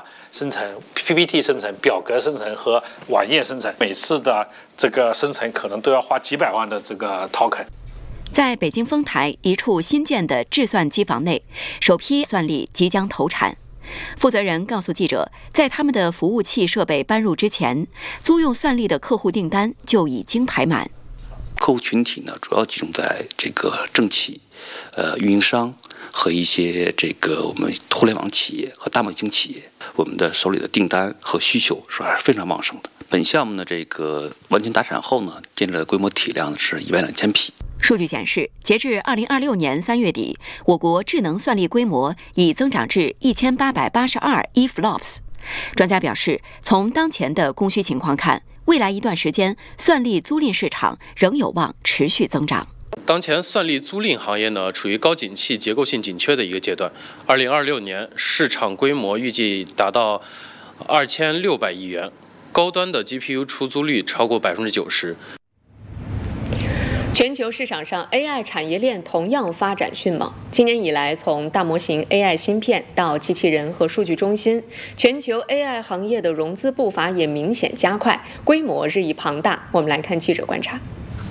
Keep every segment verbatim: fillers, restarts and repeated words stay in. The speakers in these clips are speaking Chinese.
码生成、P P T 生成、表格生成和网页生成，每次的这个生成可能都要花几百万的这个 token。 在北京丰台一处新建的制算机房内，首批算力即将投产。负责人告诉记者，在他们的服务器设备搬入之前，租用算力的客户订单就已经排满。 客户群体呢，主要集中在这个政企、呃运营商和一些这个我们互联网企业和大模型企业。我们的手里的订单和需求是还是非常旺盛的。本项目呢，这个完全达产后呢，建立的规模体量是一万两千匹。 数据显示，截至二零二六年三月底，我国智能算力规模已增长至一千八百八十二 E F L O P S。专家表示，从当前的供需情况看，未来一段时间算力租赁市场仍有望持续增长。 当前算力租赁行业呢，处于高景气、结构性紧缺的一个阶段。二零二六年市场规模预计达到二千六百亿元，高端的 G P U 出租率超过百分之九十。 全球市场上 A I 产业链同样发展迅猛。今年以来，从大模型 A I 芯片到机器人和数据中心，全球 A I 行业的融资步伐也明显加快，规模日益庞大。我们来看记者观察。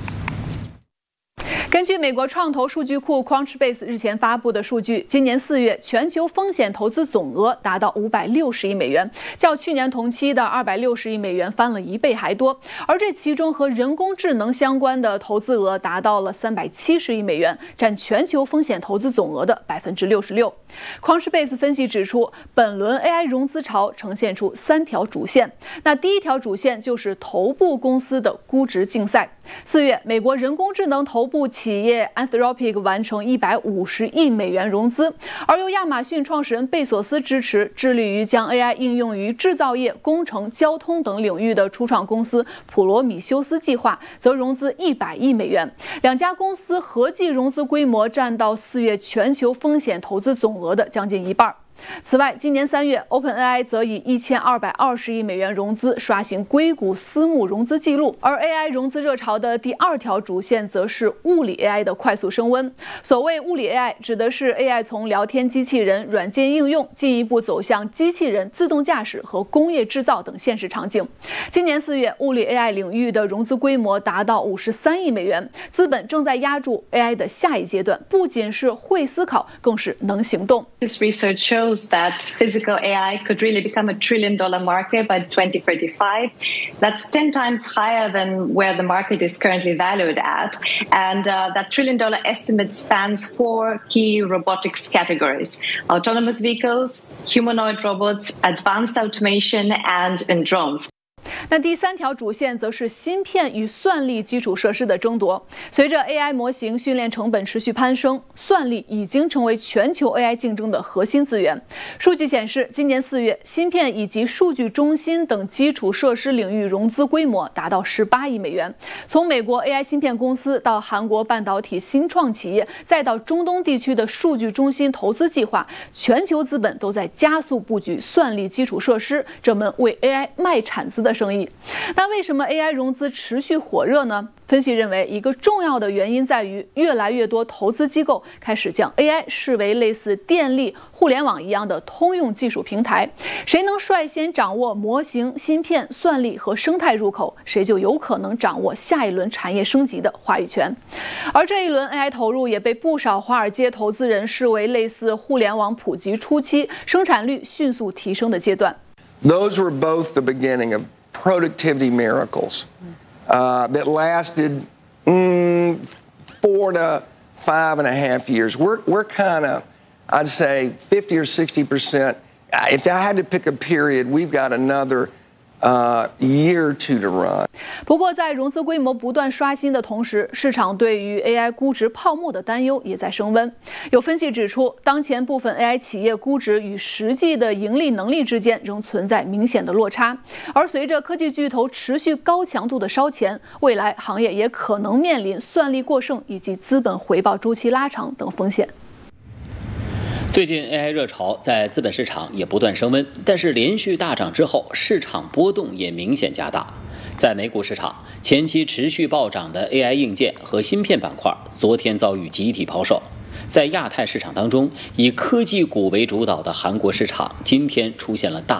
根据美国创投数据库 Crunchbase 日前发布的数据，今年四月全球风险投资总额达到五百六十亿美元，较去年同期的二百六十亿美元翻了一倍还多。而这其中和人工智能相关的投资额达到了三百七十亿美元，占全球风险投资总额的百分之六十六。Crunchbase 分析指出，本轮 A I 融资潮呈现出三条主线。那第一条主线就是头部公司的估值竞赛。四月，美国人工智能头部企业 Anthropic 完成一百五十亿美元融资，而由亚马逊创始人贝索斯支持，致力于将 A I 应用于制造业、工程、交通等领域的初创公司普罗米修斯计划则融资一百亿美元。两家公司合计融资规模占到四月全球风险投资总额的将近一半。此外，今年三月 ，OpenAI 则以一千二百二十亿美元融资刷新硅谷私募融资记录。而 A I 融资热潮的第二条主线则是物理 A I 的快速升温。所谓物理 A I， 指的是 A I 从聊天机器人、软件应用进一步走向机器人、自动驾驶和工业制造等现实场景。今年四月，物理 A I 领域的融资规模达到五十三亿美元，资本正在压住 A I 的下一阶段，不仅是会思考，更是能行动。 This research shows that physical A I could really become a trillion dollar market by twenty thirty-five. That's ten times higher than where the market is currently valued at. And uh, that trillion dollar estimate spans four key robotics categories: autonomous vehicles, humanoid robots, advanced automation, and in drones. 那第三条主线则是芯片与算力基础设施的争夺。随着 A I 模型训练成本持续攀升，算力已经成为全球 A I 竞争的核心资源。数据显示，今年四月，芯片以及数据中心等基础设施领域融资规模达到十八亿美元。从美国 A I 芯片公司到韩国半导体新创企业，再到中东地区的数据中心投资计划，全球资本都在加速布局算力基础设施这门为 A I 卖铲子的生意。那为什么 A I 融资持续火热呢？分析认为，一个重要的原因在于，越来越多投资机构开始将 A I 视为类似电力、互联网一样的通用技术平台。谁能率先掌握模型、芯片、算力和生态入口，谁就有可能掌握下一轮产业升级的话语权。而这一轮 A I 投入也被不少华尔街投资人视为类似互联网普及初期、生产率迅速提升的阶段。 Those were both the beginning of productivity miracles uh, that lasted mm, four to five and a half years. We're, we're kind of, I'd say, fifty or sixty percent. If I had to pick a period, we've got another Uh, year or two to run. 不过，在融资规模不断刷新的同时，市场对于 A I 估值泡沫的担忧也在升温。有分析指出，当前部分 A I 企业估值与实际的盈利能力之间仍存在明显的落差。而随着科技巨头持续高强度的烧钱，未来行业也可能面临算力过剩以及资本回报周期拉长等风险。 最近 A I 热潮在资本市场也不断升温，但是连续大涨之后，市场波动也明显加大。在美股市场，前期持续暴涨的 A I 硬件和芯片板块，昨天遭遇集体抛售。在亚太市场当中，以科技股为主导的韩国市场，今天出现了大